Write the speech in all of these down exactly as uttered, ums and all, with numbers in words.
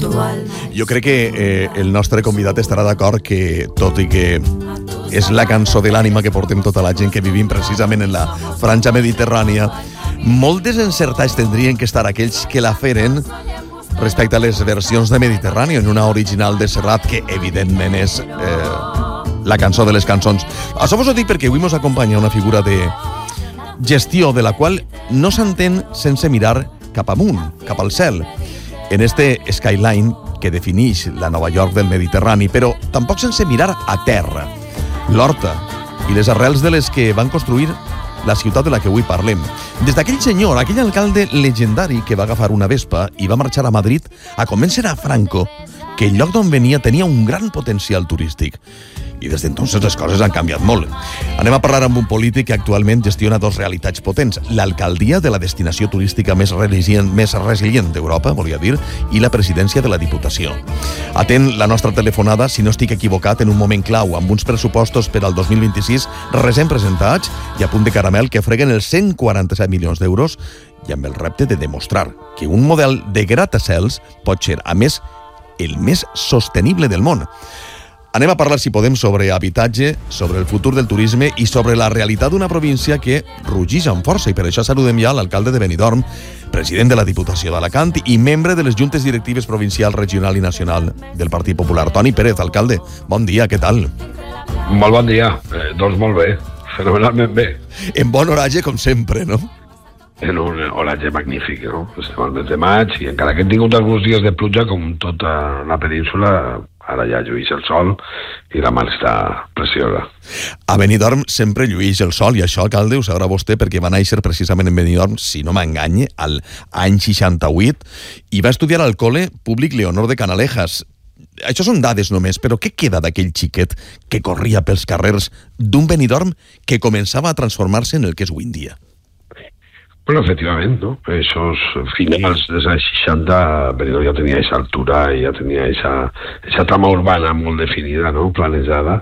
Jo crec que eh, el nostre convidat estarà d'acord que, tot i que és la cançó de l'ànima que portem tota la gent que vivim precisament en la franja mediterrània, molt desencertats tindrien que estar aquells que la feren respecte a les versions de Mediterrani en una original de Serrat, que evidentment és eh, la cançó de les cançons. Això vos ho dic perquè avui mos acompanya una figura de gestió de la qual no s'entén sense mirar cap amunt, cap al cel, en este skyline que defineix la Nova York del Mediterrani, però tampoc sense mirar a terra, l'horta i les arrels de les que van construir la ciutat de la que avui parlem. Des d'aquell senyor, aquell alcalde legendari que va agafar una Vespa i va marxar a Madrid a convèncer a Franco que el lloc d'on venia tenia un gran potencial turístic. I des d'entonces les coses han canviat molt. Anem a parlar amb un polític que actualment gestiona dos realitats potents: l'alcaldia de la destinació turística més resilient, més resilient d'Europa, volia dir, i la presidència de la Diputació. Atén la nostra telefonada, si no estic equivocat, en un moment clau, amb uns pressupostos per al dos mil vint-i-sis recent presentats i a punt de caramel que freguen els cent quaranta-set milions d'euros i amb el repte de demostrar que un model de gratacels pot ser, a més, el més sostenible del món. Anem a parlar, si podem, sobre habitatge, sobre el futur del turisme i sobre la realitat d'una província que rugix amb força, i per això saludem ja l'alcalde de Benidorm, president de la Diputació d'Alacant i membre de les juntes directives provincial, regional i nacional del Partit Popular. Toni Pérez, alcalde, bon dia, què tal? Molt bon dia, eh, doncs molt bé, fenomenalment bé. En bon oratge, com sempre, no? En un oratge magnífic, no? Estem al mes de maig i encara que hem tingut alguns dies de pluja, com tota la península, ara ja llueix el sol i la mar està preciosa. A Benidorm sempre llueix el sol, i això, alcalde, ho sabrà vostè, perquè va néixer precisament en Benidorm, si no m'enganye, al any seixanta-vuit, i va estudiar al col·le públic Leonor de Canalejas. Això són dades només, però què queda d'aquell xiquet que corria pels carrers d'un Benidorm que començava a transformar-se en el que és avui en dia? Bueno, efectivament, no? Esos finals dels anys seixanta, Benidorm ja tenia aquesta altura i ja tenia aquesta trama urbana molt definida, no? Planejada.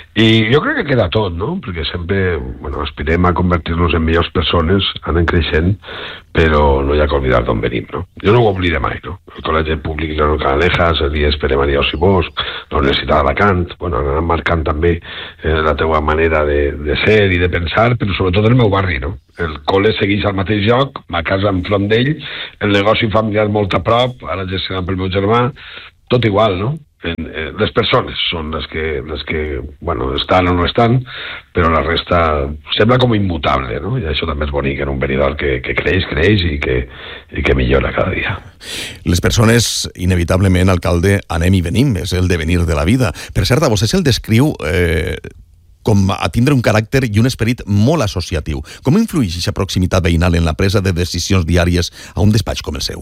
I jo crec que queda tot, no? Perquè sempre, bueno, aspirem a convertir-nos en millors persones, anem creixent, però no hi ha que oblidar d'on venim, no? Jo no ho oblidé mai, no? El Col·legi Públic Leonor de Canalejas, el I E S Pere Maria Osi Bosch, la Universitat d'Alacant, bueno, han marcant també eh, la teua manera de, de ser i de pensar, però sobretot el meu barri, no? El col·le segueix al mateix lloc, ma casa enfront d'ell, el negoci familiar molt a prop, ara gestionat pel meu germà, tot igual, no? En, eh, les persones són les que, les que, bueno, estan o no estan, però la resta sembla com immutable, no? I això també és bonic en un Benidorm que, que creix, creix i que, i que millora cada dia. Les persones, inevitablement, alcalde, anem i venim, és el devenir de la vida. Per cert, a vostè se'l descriu eh, com a tindre un caràcter i un esperit molt associatiu. Com influeix aquesta proximitat veïnal en la presa de decisions diàries a un despatx com el seu?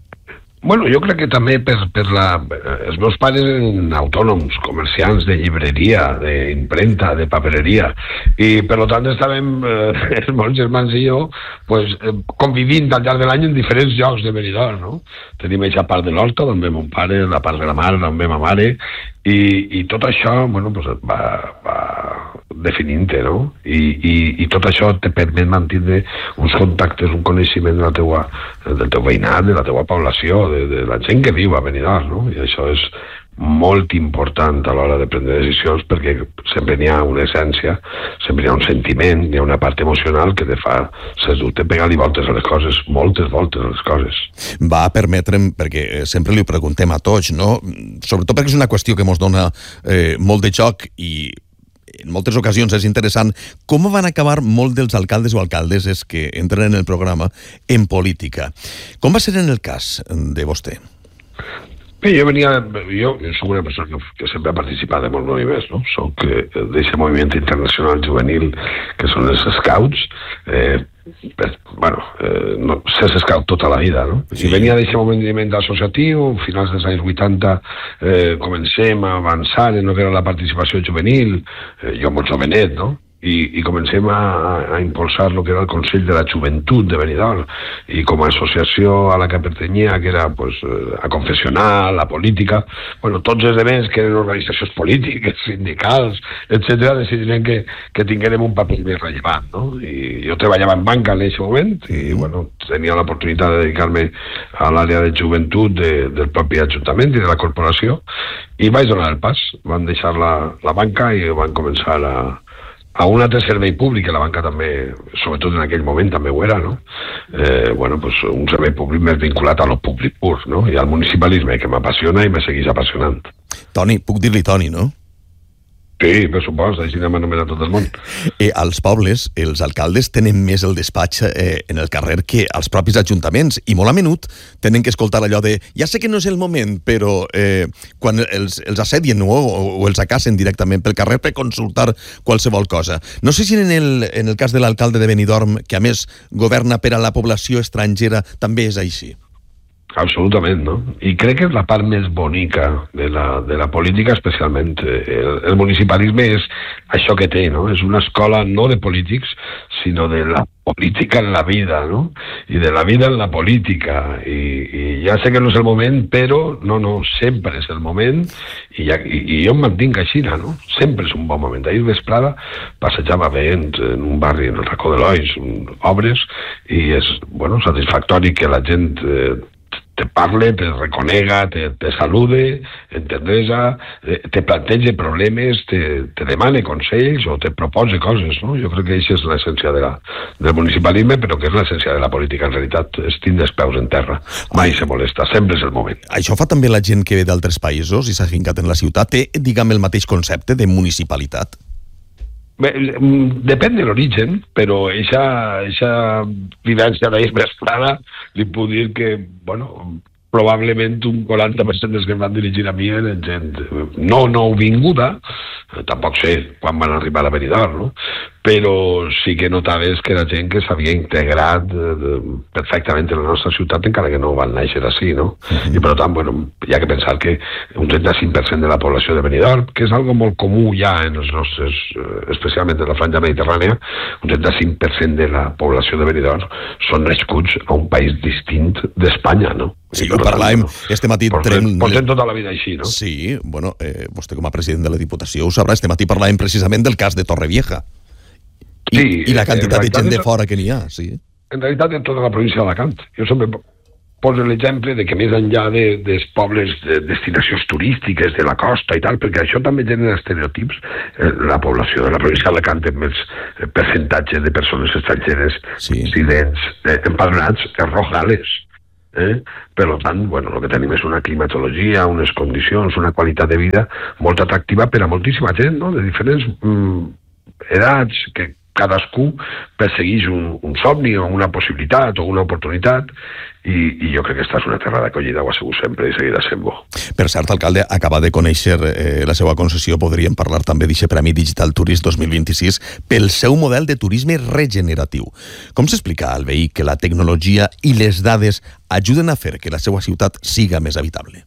Bueno, jo crec que també per, per la... Els meus pares eren autònoms, comerciants de llibreria, d'impremta, de papereria, i per tant estàvem, eh, els meus germans i jo, pues, eh, convivint al llarg de l'any en diferents llocs de Benidorm, no? Tenim aquesta part de l'horta, d'on ve mon pare, la part de la mar, d'on ve ma mare, i, i tot això, bueno, pues, va, va definint-te, no? I, i, i tot això te permet mantenir uns contactes, un coneixement de la teua, del teu veïnat, de la teua població, de, de la gent que viu a Benidorm, no? I això és molt important a l'hora de prendre decisions, perquè sempre n'hi ha una essència, sempre n'hi ha un sentiment, n'hi ha una part emocional que te fa, sens dubte, pegar-li voltes a les coses, moltes voltes a les coses. Va permetre'm, perquè sempre li ho preguntem a tots, no? Sobretot perquè és una qüestió que ens dona eh, molt de joc i en moltes ocasions és interessant com van acabar molt dels alcaldes o alcaldes que entren en el programa en política. Com va ser en el cas de vostè? Bé, jo venia... Jo, jo soc una persona que, que sempre ha participat en molts moviments, no? Soc eh, d'aquest moviment internacional juvenil que són els Scouts. Eh, per, bueno, eh, no, ser scout tota la vida, no? Sí. I venia d'aquest moviment associatiu, a finals dels anys vuitanta eh, comencem a avançar en el que era la participació juvenil, eh, jo molt jovenet, no? i, i comencem a, a impulsar el que era el Consell de la Joventut de Benidorm, i com a associació a la que pertanyia, que era pues, a confessional, a política, bueno, tots els demés que eren organitzacions polítiques, sindicals, etcètera, decidirem que, que tinguérem un paper més rellevant, no? I jo treballava en banca en aquest moment i bueno, tenia l'oportunitat de dedicar-me a l'àrea de joventut de, del propi Ajuntament i de la corporació, i vaig donar el pas. Van deixar la, la banca i van començar a, a un altre servei públic, que la banca també, sobretot en aquell moment, també ho era, no? Eh, bueno, pues un servei públic més vinculat a lo públic pur, no? I al municipalisme, que m'apassiona i me segueix apassionant. Toni, puc dir-li Toni, no? Sí, per supost, així anem anomenant tot el món. Eh, als pobles, els alcaldes tenen més el despatx eh, en el carrer que els propis ajuntaments, i molt a menut tenen que escoltar allò de ja sé que no és el moment, però eh, quan els, els assedien o, o els acacen directament pel carrer per consultar qualsevol cosa. No sé si en el, en el cas de l'alcalde de Benidorm, que a més governa per a la població estrangera, també és així. Absolutament, no? I crec que és la part més bonica de la, de la política, especialment. El, el municipalisme és això que té, no? És una escola no de polítics, sinó de la política en la vida, no? I de la vida en la política. I, i ja sé que no és el moment, però no, no, sempre és el moment, i, ja, i, i jo em mantinc així, no? Sempre és un bon moment. Ahir vesprada passejava veient en un barri, en el Racó de l'Oix, obres, i és, bueno, satisfactori que la gent eh, te parle, te reconega, te, te salude, entendresa, te planteja problemes, te, te demane consells o te propose coses, no? Jo crec que això és l'essència de la, del municipalisme, però que és l'essència de la política. En realitat, es tindre els peus en terra. Mai se molesta, sempre és el moment. Això fa també la gent que ve d'altres països i s'ha fincat en la ciutat. Té, diguem, el mateix concepte de municipalitat? Bé, depèn de l'origen, però aquesta vivència d'ahir vesprada li puc dir que, bueno, probablement un quaranta per cent dels que em van dirigir a mi eren gent no nouvinguda, tampoc sé quan van arribar a Benidorm, no? Però sí que notaves que era gent que s'havia integrat eh, perfectament en la nostra ciutat, encara que no van néixer així, no? Mm-hmm. I per tant, bueno, hi ha que pensar que un trenta-cinc per cent de la població de Benidorm, que és algo molt comú ja en els nostres, especialment en la franja mediterrània, un trenta-cinc per cent de la població de Benidorm són nascuts a un país distint d'Espanya, no? Sí, ho parlàvem este matí... Portem, portem tota la vida així, no? Sí, bueno, eh, vostè com a president de la Diputació ho sabrà, este matí parlàvem precisament del cas de Torrevieja. I, sí, i la quantitat de gent de fora que n'hi ha, sí. En realitat, en tota la província d'Alacant. Jo sempre poso l'exemple de que més enllà de, dels pobles de destinacions turístiques de la costa i tal, perquè això també genera estereotips, eh, la població de la província d'Alacant té més eh, percentatge de persones estrangeres, sí. residents, eh, empadronats, que rojales. Eh? Per tant, bueno, el que tenim és una climatologia, unes condicions, una qualitat de vida molt atractiva per a moltíssima gent, no? De diferents mm, edats, que cadascú persegueix un, un somni o una possibilitat o una oportunitat, i, i jo crec que esta és una terra d'acollida, ho ha sigut sempre i seguirà sent bo. Per cert, alcalde, acaba de conèixer eh, la seva concessió, podríem parlar també d'aquest Premi Digital Tourist dos mil vint-i-sis pel seu model de turisme regeneratiu. Com s'explica al veí que la tecnologia i les dades ajuden a fer que la seva ciutat siga més habitable?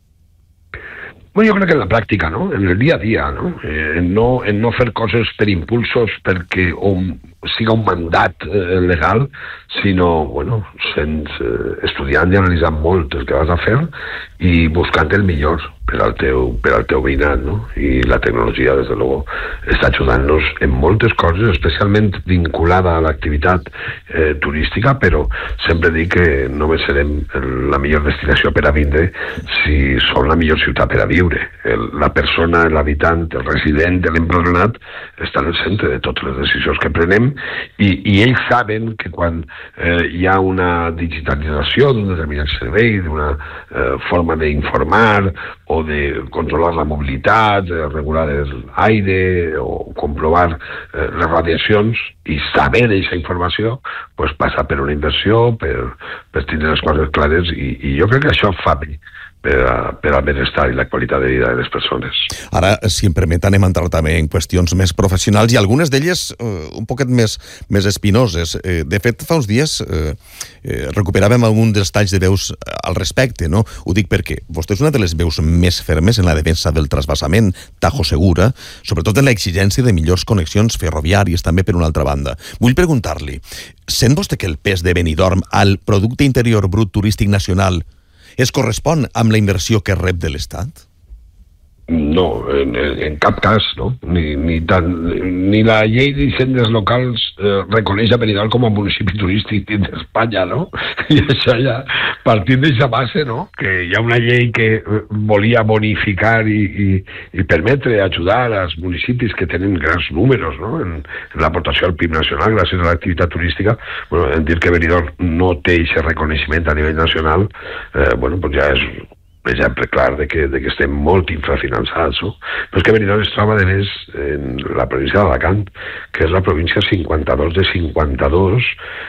Bueno, jo crec que en la pràctica, no? En el dia a dia, no? Eh, en no, en no fer coses per impulsos perquè o siga un mandat eh, legal, sinó, bueno, sent, eh, estudiant i analitzant molt el que vas a fer i buscant el millor per al teu, per al teu veïnat, no? I la tecnologia, des de luego, està ajudant-nos en moltes coses, especialment vinculada a l'activitat eh, turística, però sempre dic que només serem la millor destinació per a vindre si som la millor ciutat per a viure. El, la persona, l'habitant, el resident, l'empadronat està en el centre de totes les decisions que prenem, i, i ells saben que quan eh, hi ha una digitalització d'un determinat servei, d'una eh, forma d'informar o de controlar la mobilitat, de regular l'aire o comprovar eh, les radiacions, i saber aquesta informació pues, passa per una inversió, per, per tindre les coses clares, i, i jo crec que això fa bé per, a, per al benestar i la qualitat de vida de les persones. Ara, si em permet, anem a entrar també en qüestions més professionals i algunes d'elles eh, un poquet més, més espinoses. Eh, de fet, fa uns dies eh, eh, recuperàvem algun dels talls de veus al respecte, no? Ho dic perquè vostè és una de les veus més fermes en la defensa del trasbassament Tajo Segura, sobretot en l'exigència de millors connexions ferroviàries, també per una altra banda. Vull preguntar-li, sent vostè que el pes de Benidorm al Producte Interior Brut Turístic Nacional es correspon amb la inversió que rep de l'Estat? No, en, en cap cas, no? Ni, ni, tan, ni la llei d'hisendes locals eh, reconeix a Benidorm com a municipi turístic d'Espanya, no? I això ja, partint d'aquesta base, no? Que hi ha una llei que volia bonificar i, i, i permetre ajudar als municipis que tenen grans números, no? En, en l'aportació al P I B nacional gràcies a l'activitat turística. Bueno, en dir que Benidorm no té aquest reconeixement a nivell nacional, eh, bueno, pues ja és exemple clar de que, de que estem molt infrafinançats, no? Però és que Benidorm es troba, de més, en la província d'Alacant, que és la província cinquanta-dos de cinquanta-dos,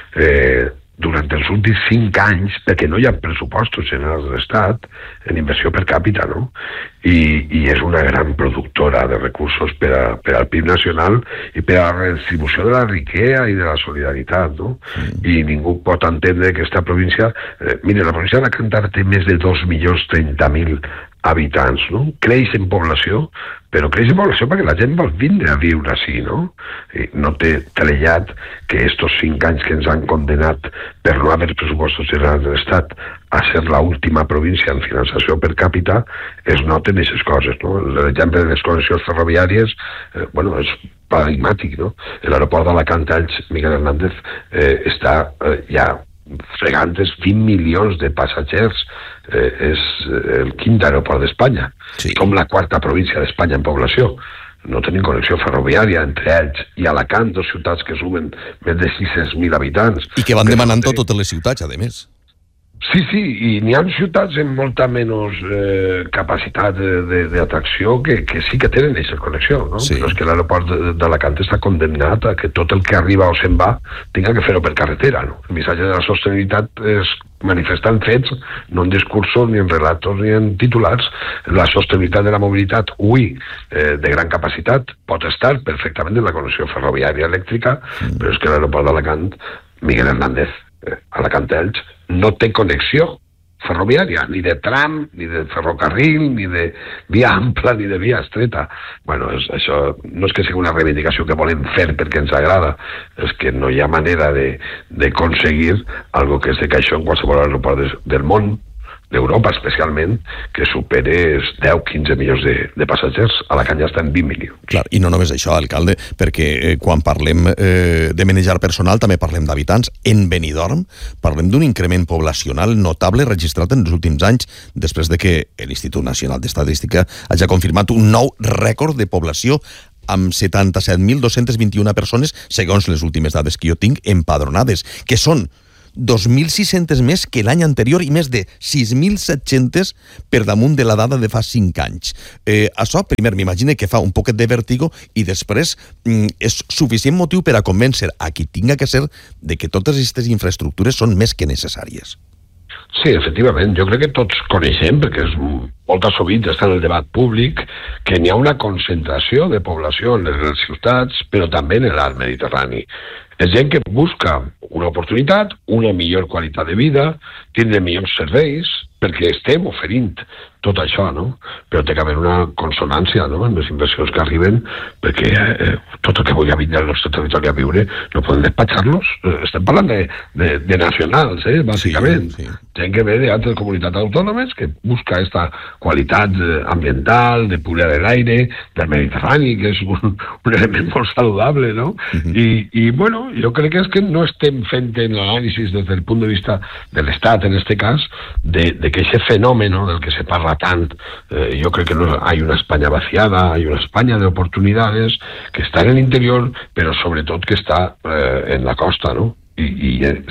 eh, durant els últims cinc anys, perquè no hi ha pressupostos generals de l'Estat en inversió per càpita, no? I, i és una gran productora de recursos per, a, per al P I B nacional i per a la redistribució de la riquesa i de la solidaritat, no? Mm. I ningú pot entendre que aquesta província... Eh, mire, la província d'Alacant té més de dos milions trenta mil habitants, no? Creix en població, però creix en població perquè la gent vol vindre a viure així, no? I no té trellat que estos cinc anys que ens han condenat per no haver pressupostos generals de l'Estat a ser l'última província en finançació per càpita es noten aquestes coses, no? L'exemple de les connexions ferroviàries, eh, bueno, és paradigmàtic, no? L'aeroport d'Alacant-Elx, Miguel Hernández, eh, està eh, ja fregant els vint milions de passatgers, eh, és el quint aeroport d'Espanya, sí. Com la quarta província d'Espanya en població. No tenim connexió ferroviària entre ells i Alacant, dos ciutats que sumen més de sis-cents mil habitants. I que van demanant tot totes les ciutats, a més. Sí, sí, i n'hi ha ciutats amb molta menys eh, capacitat d'atracció que, que sí que tenen aquesta connexió, no? Sí. Però és que l'aeroport d'Alacant està condemnat a que tot el que arriba o se'n va tinga que fer-ho per carretera, no? El missatge de la sostenibilitat es manifesta en fets, no en discursos, ni en relatos, ni en titulars. La sostenibilitat de la mobilitat, ui, eh, de gran capacitat, pot estar perfectament en la connexió ferroviària elèctrica, mm. però és que l'aeroport d'Alacant, Miguel Hernández, eh, Alacant-Elx, no té connexió ferroviària, ni de tram, ni de ferrocarril, ni de via ampla, ni de via estreta. Bueno, és, això no és que sigui una reivindicació que volem fer perquè ens agrada, és que no hi ha manera de, de aconseguir algo que és de caixó en qualsevol aeroport de, del món, d'Europa especialment, que supere deu a quinze milions de, de passatgers. Alacant ja està en vint milions. Clar, i no només això, alcalde, perquè eh, quan parlem eh, de manejar personal també parlem d'habitants. En Benidorm parlem d'un increment poblacional notable registrat en els últims anys, després de que l'Institut Nacional d'Estadística hagi confirmat un nou rècord de població amb setanta-set mil dos-cents vint-i-una persones, segons les últimes dades que jo tinc, empadronades, que són dos mil sis-cents més que l'any anterior i més de sis mil set-cents per damunt de la dada de fa cinc anys. Eh, això, primer, m'imagino que fa un poquet de vèrtigo i després mm, és suficient motiu per a convèncer a qui tinga que ser de que totes aquestes infraestructures són més que necessàries. Sí, efectivament. Jo crec que tots coneixem, perquè és molta sovint està en el debat públic, que n'hi ha una concentració de població en les ciutats, però també en l'alt Mediterrani. És gent que busca una oportunitat, una millor qualitat de vida, tindre millors serveis, perquè estem oferint tot això, no? Però té que haver una consonància, no?, en les inversions que arriben, perquè eh, tot el que vulgui vindre al nostre territori a viure no podem despatxar-los. Eh, estem parlant de, de, de nacionals, eh, bàsicament. Sí, sí. Gent que ve d'altres comunitats autònomes que busca aquesta qualitat ambiental, de pura de l'aire, del Mediterrani, que és un, un element molt saludable, no? Uh-huh. I, I, bueno, jo crec que és que no estem fent l'anàlisi des del punt de vista de l'Estat, en aquest cas, de, de que aquest fenomen del que se parla tant, eh, yo creo que no hay una España vaciada, hay una España de oportunidades que está en el interior, pero sobre todo que está eh, en la costa, ¿no? Y, y eh, si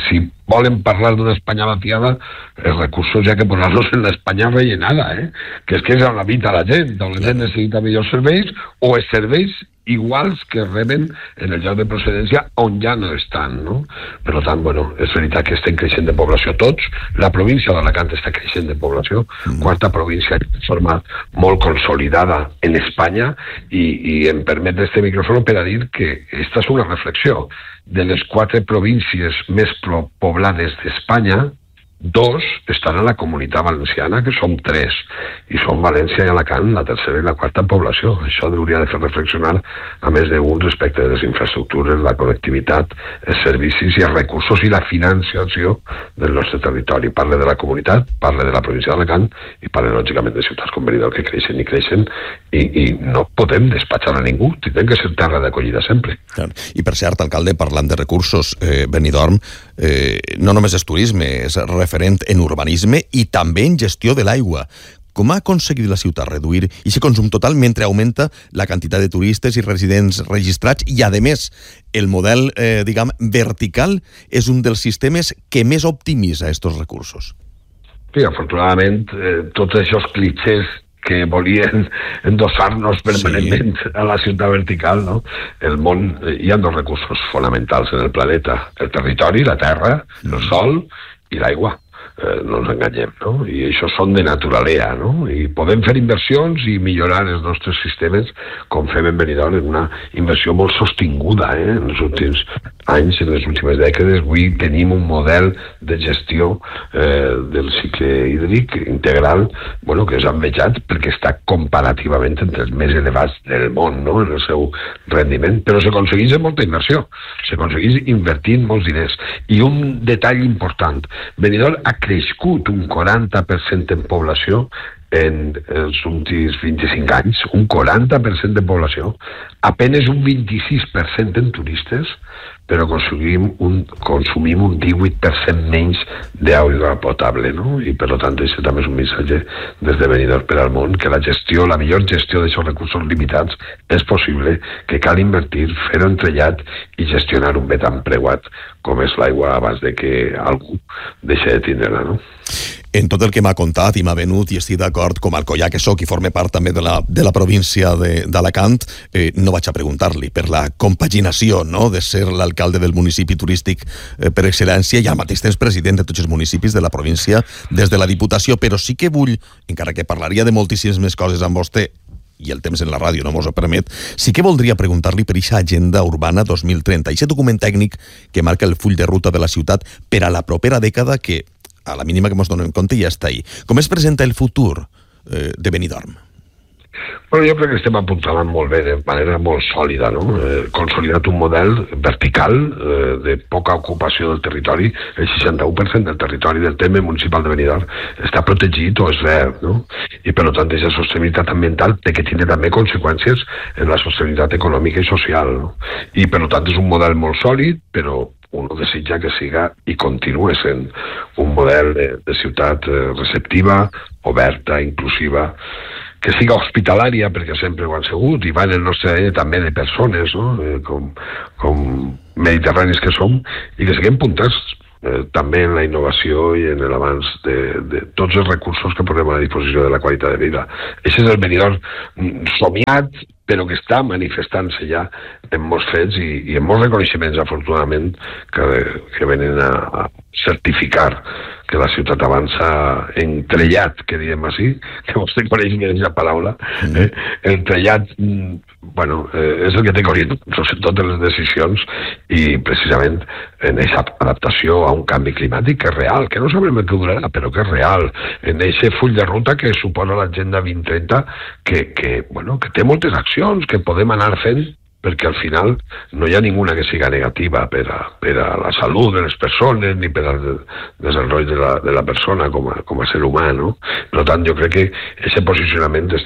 volen parlar d'una Espanya vaciada, els recursos ja que posar-los en l'Espanya rellenada, eh? que és que és on habita la gent, on la gent necessita millors serveis o els serveis iguals que reben en el lloc de procedència on ja no estan, no? Per tant, bueno, és veritat que estem creixent de població tots, la província d'Alacant està creixent de població, mm. quarta província de forma molt consolidada en Espanya, i, i em permet este micròfon per a dir que esta és una reflexió. De les quatre províncies més poblades d'Espanya, dos estan a la Comunitat Valenciana, que som tres, i són València i Alacant, la tercera i la quarta població. Això hauria de fer reflexionar a més d'un respecte de les infraestructures, la connectivitat, els servicis i els recursos i la financiació del nostre territori. Parle de la comunitat, parle de la província d'Alacant i parle, lògicament, de ciutats com Benidorm, que creixen i creixen, i, i no podem despatxar a ningú, tindrem que ser terra d'acollida sempre. I per cert, alcalde, parlant de recursos, eh, Benidorm eh, no només és turisme, és referent en urbanisme i també en gestió de l'aigua. Com ha aconseguit la ciutat reduir aquest consum total mentre augmenta la quantitat de turistes i residents registrats i, a més, el model, eh, diguem, vertical és un dels sistemes que més optimitza aquests recursos? Sí, afortunadament, eh, tots aquests clitxers que volien endossar-nos permanentment sí. a la ciutat vertical, no? El món, hi ha dos recursos fonamentals en el planeta, el territori, la terra, el sol i l'aigua. Eh, no ens enganyem, no? I això són de naturalea, no? I podem fer inversions i millorar els nostres sistemes, com fem en Benidorm, en una inversió molt sostinguda, eh? En els últims anys, en les últimes dècades. Avui tenim un model de gestió eh, del cicle hídric integral, bueno, que és envejat perquè està comparativament entre els més elevats del món, no?, en el seu rendiment, però s'aconsegueix amb molta inversió, s'aconsegueix invertint molts diners. I un detall important, Benidorm ha crescut un quaranta per cent en població en els últims vint-i-cinc anys, un quaranta per cent de població, apenas un vint-i-sis per cent en turistes, però consumim un, consumim un divuit per cent menys d'aigua potable, no? I per tant, això també és un missatge des de Benidorm per al món, que la gestió, la millor gestió d'aquests recursos limitats és possible, que cal invertir, fer-ho entrellat i gestionar un bé tan preuat com és l'aigua abans de que algú deixi de tindre-la, no? En tot el que m'ha contat i m'ha venut, i estic d'acord, com a alcoià que soc i forme part també de la, de la província d'Alacant, eh, no vaig a preguntar-li per la compaginació, no?, de ser l'alcalde del municipi turístic eh, per excel·lència i al mateix temps president de tots els municipis de la província des de la Diputació, però sí que vull, encara que parlaria de moltíssimes més coses amb vostè, i el temps en la ràdio no mos ho permet, sí que voldria preguntar-li per aquesta Agenda Urbana dos mil trenta, aquest document tècnic que marca el full de ruta de la ciutat per a la propera dècada que, a la mínima que ens donem compte, ja està ahí. Com es presenta el futur eh, de Benidorm? Bueno, jo crec que estem apuntant molt bé, de manera molt sòlida, no? Eh, consolidat un model vertical eh, de poca ocupació del territori. El seixanta-u per cent del territori del terme municipal de Benidorm està protegit o és verd, no? I per tant, aquesta sostenibilitat ambiental té que tindre també conseqüències en la sostenibilitat econòmica i social, no? I per tant és un model molt sòlid, però uno desitja que siga i continue sent un model de, de ciutat eh, receptiva, oberta, inclusiva, que siga hospitalària, perquè sempre ho han sigut, i va en el nostre àrea també de persones, no?, eh, com, com mediterranis que som, i que siguem punters eh, també en la innovació i en l'avanç de, de tots els recursos que posem a la disposició de la qualitat de vida. Això és el Benidorm somiat, però que està manifestant-se ja en molts fets i, i en molts reconeixements, afortunadament, que, que venen a, a certificar que la ciutat avança entrellat, que diem així, que vostè coneix bé aquesta paraula, eh? Entrellat, bueno, eh, és el que té que orientar totes les decisions i precisament en aquesta adaptació a un canvi climàtic que és real, que no sabem el que durarà, però que és real, en aquest full de ruta que suposa l'Agenda vint trenta, que, que, bueno, que té moltes accions que podem anar fent, perquè al final no hi ha ninguna que siga negativa per a, per a la salut de les persones ni per al desenvolupament de la, de la persona com a, com a ser humà, no? Per tant, jo crec que aquest posicionament estem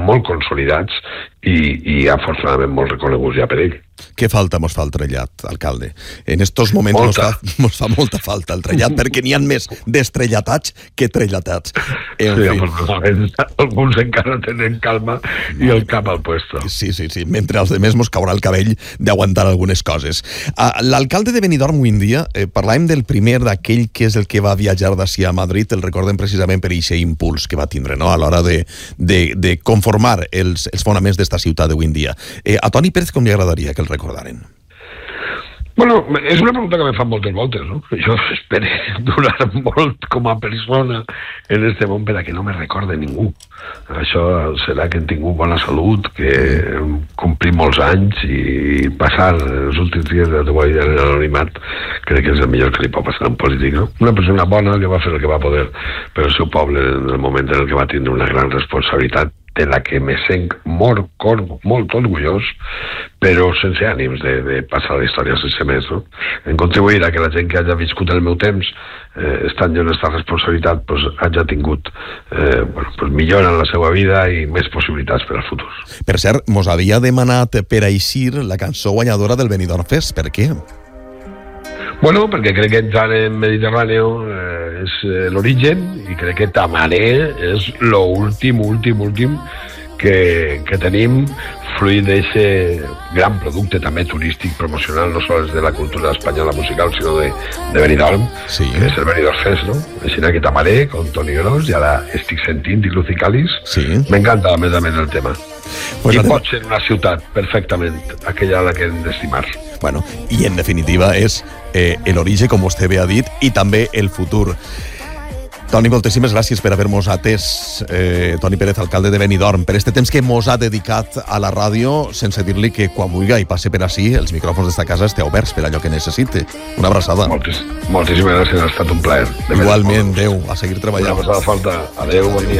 molt consolidats i, i afortunadament molt reconeguts ja per ell. Què falta mos fa el trellat, alcalde? En estos moments mos fa, mos fa molta falta el trellat, perquè n'hi ha més d'estrellatats que trellatats. En sí, fi. Afortunadament, alguns encara tenen calma i el cap al puesto. Sí, sí, sí. Mentre als demés mos caurà el cabell d'aguantar algunes coses. Uh, L'alcalde de Benidorm avui en dia, eh, parlàvem del primer d'aquell que és el que va viatjar d'ací a Madrid, el recordem precisament per aquest impuls que va tindre, no?, a l'hora de, de, de conformar els, els fonaments d'esta ciutat d'avui en dia. Eh, a Toni Pérez com li agradaria que el recordaren? Bueno, és una pregunta que me fan moltes voltes, no? Jo espero durar molt com a persona en este món per a que no me recorde ningú. Això serà que hem tingut bona salut, que hem complit molts anys i passar els últims dies de la teva vida en l'anonimat crec que és el millor que li pot passar en polític, no? Una persona bona que va fer el que va poder per al seu poble en el moment en el que va tindre una gran responsabilitat de la que me sent molt, molt orgullós, però sense ànims de, de passar la història sense més, no? En contribuir a que la gent que hagi viscut el meu temps, eh, estant jo en aquesta responsabilitat, pues, hagi tingut eh, bueno, pues, millora en la seva vida i més possibilitats per al futur. Per cert, mos havia demanat per eixir la cançó guanyadora del Benidorm Fest. Per què? Bueno, perquè crec que entrar en Mediterráneo eh, és eh, l'origen i crec que Tamaré és l'últim, últim, últim que, que tenim fruit d'aquest gran producte també turístic promocional, no sols de la cultura espanyola musical, sinó de, de Benidorm, sí. Que és el Benidorm Fest, no? Així que Tamaré, con Toni Gros, i ara estic sentint i Lucy Calis. Sí. M'encanta, a més a més, el tema. Pues I anem... pot ser una ciutat, perfectament, aquella a la que hem d'estimar. Bueno, i en definitiva és eh, l'origen, com vostè bé ha dit, i també el futur. Toni, moltíssimes gràcies per haver-nos atès, eh, Toni Pérez, alcalde de Benidorm, per este temps que mos ha dedicat a la ràdio, sense dir-li que quan vulgui i passe per ací, els micròfons d'esta casa estan oberts per allò que necessite. Una abraçada. Moltíssimes, moltíssimes gràcies, ha estat un plaer. Igualment, adéu, a seguir treballant. Una passada falta. Adéu, bon dia.